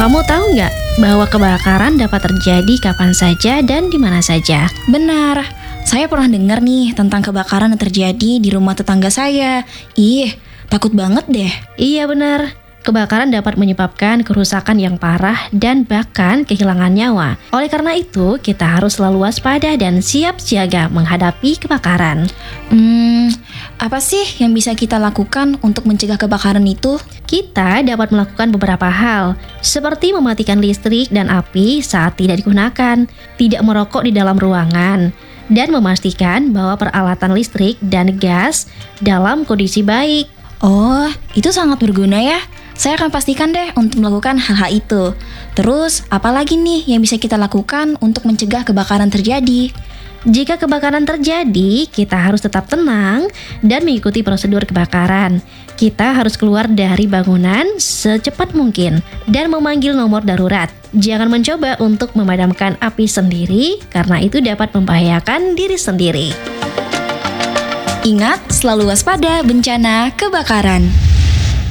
Kamu tahu nggak bahwa kebakaran dapat terjadi kapan saja dan di mana saja? Benar, saya pernah dengar nih tentang kebakaran yang terjadi di rumah tetangga saya. Ih, takut banget deh. Iya benar. Kebakaran dapat menyebabkan kerusakan yang parah dan bahkan kehilangan nyawa. Oleh karena itu, kita harus selalu waspada dan siap siaga menghadapi kebakaran. Apa sih yang bisa kita lakukan untuk mencegah kebakaran itu? Kita dapat melakukan beberapa hal, seperti mematikan listrik dan api saat tidak digunakan, tidak merokok di dalam ruangan, dan memastikan bahwa peralatan listrik dan gas dalam kondisi baik. Oh, itu sangat berguna ya. Saya akan pastikan deh untuk melakukan hal-hal itu. Terus, apa lagi nih yang bisa kita lakukan untuk mencegah kebakaran terjadi? Jika kebakaran terjadi, kita harus tetap tenang dan mengikuti prosedur kebakaran. Kita harus keluar dari bangunan secepat mungkin dan memanggil nomor darurat. Jangan mencoba untuk memadamkan api sendiri karena itu dapat membahayakan diri sendiri. Ingat, selalu waspada bencana kebakaran.